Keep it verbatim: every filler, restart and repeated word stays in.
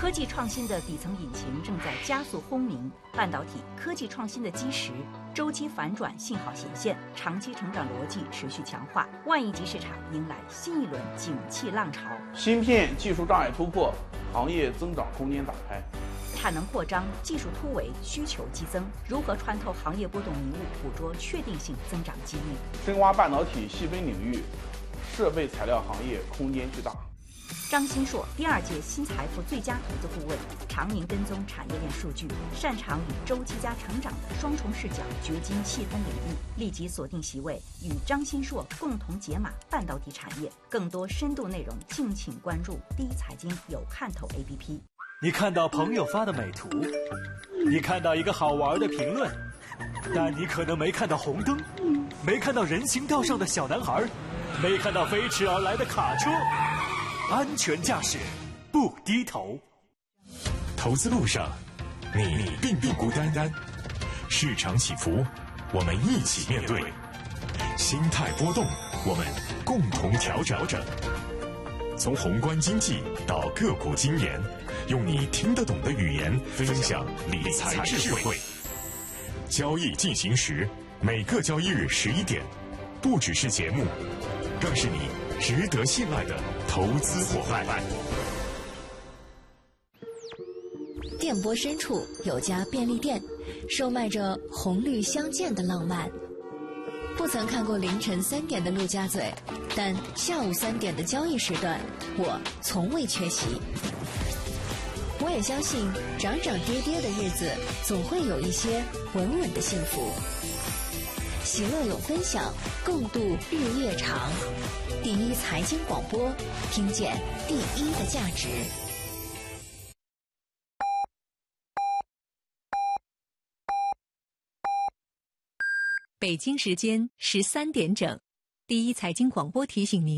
科技创新的底层引擎正在加速轰鸣，半导体科技创新的基石周期反转信号显现，长期成长逻辑持续强化，万亿级市场迎来新一轮景气浪潮。 芯片技术障碍突破，行业增长空间打开。 产能扩张，技术突围，需求激增，如何穿透行业波动迷雾，捕捉确定性增长机遇？ 深挖半导体细分领域，设备材料行业空间巨大。 张新硕，第二届新财富最佳投资顾问，常年跟踪产业链数据，擅长以周期加成长的双重视角掘金细分领域。立即锁定席位，与张新硕共同解码半导体产业。更多深度内容，敬请关注第一财经有看头 A P P。 你看到朋友发的美图，你看到一个好玩的评论，但你可能没看到红灯，没看到人行道上的小男孩，没看到飞驰而来的卡车。安全驾驶，不低头。 投资路上，你并不孤单单。市场起伏，我们一起面对；心态波动，我们共同调整。从宏观经济到个股经研，用你听得懂的语言分享理财智慧。交易进行时，每个交易日十一点，不只是节目，更是你值得信赖的投资伙伴。 电波深处有家便利店，售卖着红绿相间的浪漫。不曾看过凌晨三点的陆家嘴，但下午三点的交易时段，我从未缺席。我也相信，涨涨跌跌的日子，总会有一些稳稳的幸福。喜乐有分享，共度日夜长。第一财经广播，听见第一的价值。 北京时间十三点整，第一财经广播提醒您。